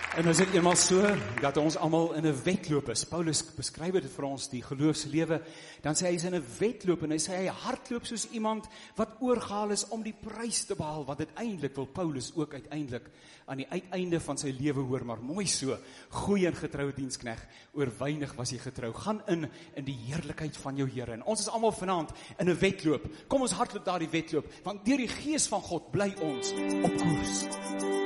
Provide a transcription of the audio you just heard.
En is dit eenmaal so, dat ons allemaal in 'n wedloop is. Paulus beskryf dit vir ons, die geloofslewe, dan sê hy is in 'n wedloop, en hy sê hy hardloop soos iemand wat oorgehaal is om die prys te behaal, wat uiteindelik wil Paulus ook uiteindelik aan die uiteinde van sy lewe hoor, maar mooi so, goeie en getroue diensknegt, oor weinig was jy getrou, gaan in die heerlikheid van jou Here, en ons is allemaal vanaand in 'n wedloop, kom ons hardloop daar die wedloop, want deur die Gees van God bly ons op koers.